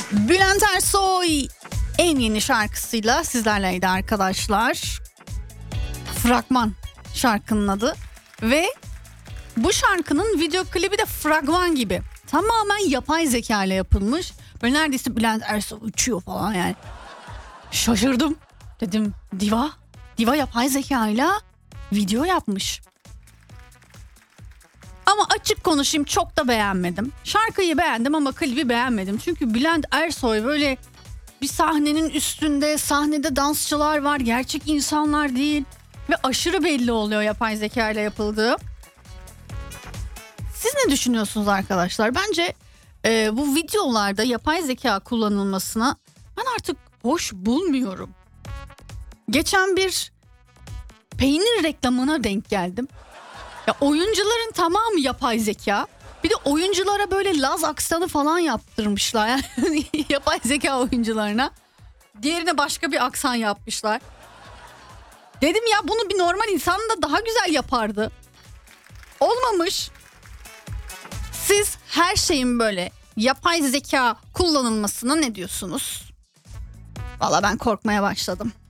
Bülent Ersoy en yeni şarkısıyla sizlerleydi arkadaşlar. Fragman şarkının adı ve bu şarkının video klibi de fragman gibi. Tamamen yapay zeka ile yapılmış. Böyle neredeyse Bülent Ersoy uçuyor falan yani. Şaşırdım. Dedim diva yapay zeka ile video yapmış. Ama açık konuşayım, çok da beğenmedim. Şarkıyı beğendim ama klibi beğenmedim. Çünkü Bülent Ersoy böyle bir sahnenin üstünde, sahnede dansçılar var, gerçek insanlar değil. Ve aşırı belli oluyor yapay zeka ile yapıldığı. Siz ne düşünüyorsunuz arkadaşlar? Bence bu videolarda yapay zeka kullanılmasına ben artık hoş bulmuyorum. Geçen bir peynir reklamına denk geldim. Ya oyuncuların tamamı yapay zeka. Bir de oyunculara böyle Laz aksanı falan yaptırmışlar. Yani yapay zeka oyuncularına. Diğerine başka bir aksan yapmışlar. Dedim ya bunu bir normal insan da daha güzel yapardı. Olmamış. Siz her şeyin böyle yapay zeka kullanılmasına ne diyorsunuz? Valla ben korkmaya başladım.